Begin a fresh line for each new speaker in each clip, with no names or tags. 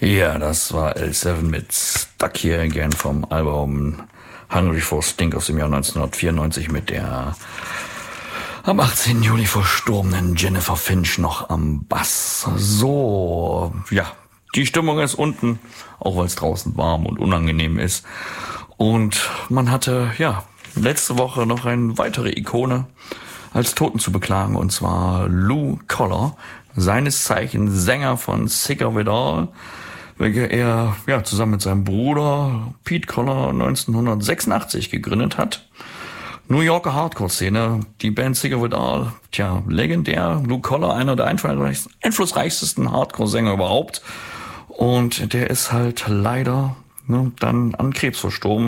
Ja, das war L7 mit Stuck Here Again vom Album Hungry for Stink aus dem Jahr 1994 mit der am 18. Juli verstorbenen Jennifer Finch noch am Bass. So, ja, die Stimmung ist unten, auch weil es draußen warm und unangenehm ist. Und man hatte, ja, letzte Woche noch eine weitere Ikone als Toten zu beklagen, und zwar Lou Koller, seines Zeichens Sänger von Sick of It All, welcher er ja zusammen mit seinem Bruder Pete Koller 1986 gegründet hat. New Yorker Hardcore-Szene, die Band Sick of It All, tja, legendär. Lou Koller, einer der einflussreichsten Hardcore-Sänger überhaupt. Und der ist halt leider dann an Krebs verstorben.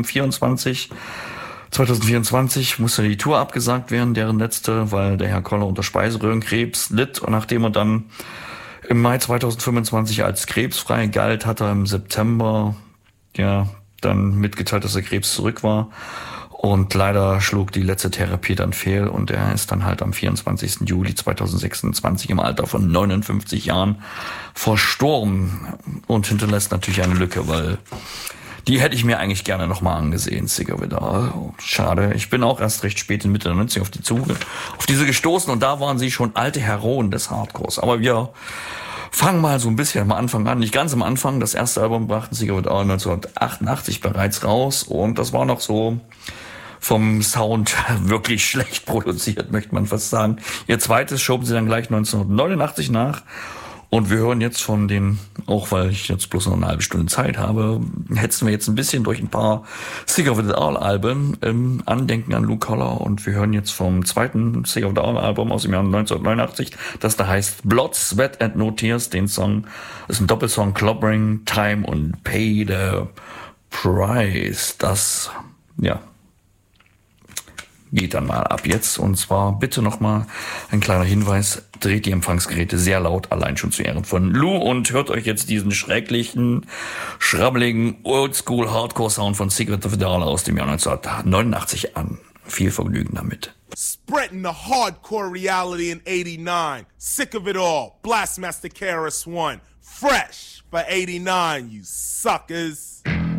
2024 musste die Tour abgesagt werden, deren letzte, weil der Herr Koller unter Speiseröhrenkrebs litt. Und nachdem er dann im Mai 2025 als krebsfrei galt, hat er im September ja dann mitgeteilt, dass der Krebs zurück war. Und leider schlug die letzte Therapie dann fehl und er ist dann halt am 24. Juli 2026 im Alter von 59 Jahren verstorben und hinterlässt natürlich eine Lücke, weil die hätte ich mir eigentlich gerne nochmal angesehen, Sick of It All. Schade. Ich bin auch erst recht spät in Mitte der 90er auf diese gestoßen und da waren sie schon alte Heroen des Hardcores. Aber wir fangen mal so ein bisschen am Anfang an. Nicht ganz am Anfang. Das erste Album brachten Sick of It All 1988 bereits raus und das war noch so vom Sound wirklich schlecht produziert, möchte man fast sagen. Ihr zweites schoben sie dann gleich 1989 nach. Und wir hören jetzt von den, auch weil ich jetzt bloß noch eine halbe Stunde Zeit habe, hetzen wir jetzt ein bisschen durch ein paar Sick of It All Alben im Andenken an Lou Koller. Und wir hören jetzt vom zweiten Sick of It All Album aus dem Jahr 1989, das da heißt Blood, Sweat and No Tears. Den Song ist ein Doppelsong, Clobbering Time und Pay the Price. Das, ja, geht dann mal ab jetzt. Und zwar bitte nochmal ein kleiner Hinweis, dreht die Empfangsgeräte sehr laut, allein schon zu Ehren von Lou, und hört euch jetzt diesen schrecklichen, schrabbeligen Oldschool-Hardcore-Sound von Sick of It All aus dem Jahr 1989 an. Viel Vergnügen damit.
Spreading the hardcore reality in 89. Sick of it all. Blastmaster KRS-One. Fresh for 89, you suckers.